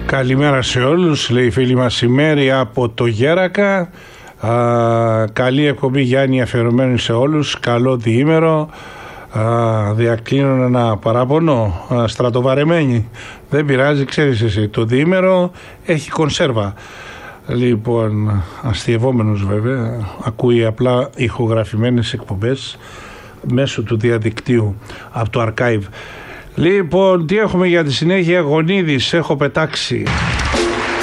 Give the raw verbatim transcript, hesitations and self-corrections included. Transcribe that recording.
Καλημέρα σε όλους, λέει η φίλη μας η Μέρη από το Γέρακα. Α, καλή εκπομπή Γιάννη, αφιερωμένη σε όλους. Καλό διήμερο. Α, διακλίνουν ένα παράπονο. Α, στρατοβαρεμένοι. Δεν πειράζει, ξέρεις εσύ. Το διήμερο έχει κονσέρβα. Λοιπόν, αστειευόμενος βέβαια. Ακούει απλά ηχογραφημένες εκπομπές μέσω του διαδικτύου από το archive. Λοιπόν, τι έχουμε για τη συνέχεια? Γονίδης, έχω πετάξει.